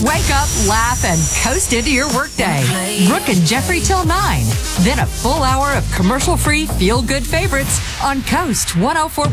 Wake up, laugh, and coast into your workday. Brooke and Jeffrey till 9. Then a full hour of commercial-free feel-good favorites on Coast 104.